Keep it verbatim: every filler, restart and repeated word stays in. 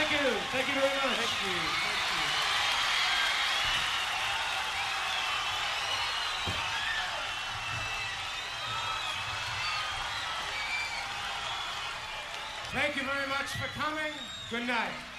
Thank you. Thank you very much. Thank you. Thank you very much for coming. Good night.